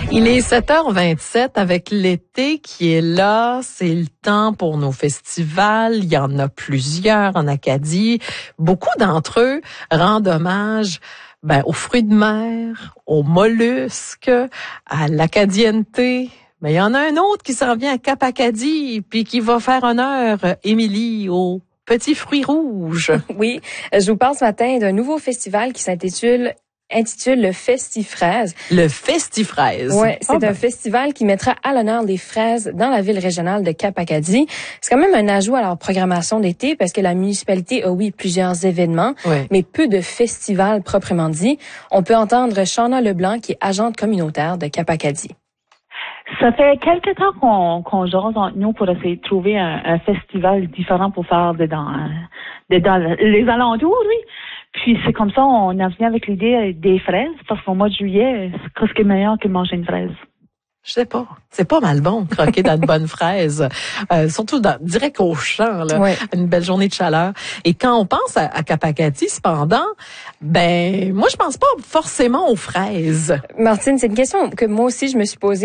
Il est 7h27 avec l'été qui est là. C'est le temps pour nos festivals. Il y en a plusieurs en Acadie. Beaucoup d'entre eux rendent hommage aux fruits de mer, aux mollusques, à l'acadienneté. Mais il y en a un autre qui s'en vient à Cap-Acadie puis qui va faire honneur, Émilie, aux petits fruits rouges. Oui, je vous parle ce matin d'un nouveau festival qui s'intitule le Festifraise. Le Festifraise. Ouais, c'est un festival qui mettra à l'honneur les fraises dans la ville régionale de Cap-Acadie. C'est quand même un ajout à leur programmation d'été parce que la municipalité a, oui, plusieurs événements, mais peu de festivals proprement dit. On peut entendre Chana Leblanc, qui est agente communautaire de Cap-Acadie. Ça fait quelque temps qu'on jase entre nous pour essayer de trouver un festival différent pour faire dans les alentours, oui. Puis c'est comme ça, on a venu avec l'idée des fraises, parce qu'au mois de juillet, c'est presque meilleur que manger une fraise. Je sais pas. C'est pas mal bon, croquer dans une bonne fraise. Surtout direct au champ, là. Ouais. Une belle journée de chaleur. Et quand on pense à Cap-Acadie, cependant, moi, je pense pas forcément aux fraises. Martine, c'est une question que moi aussi je me suis posée.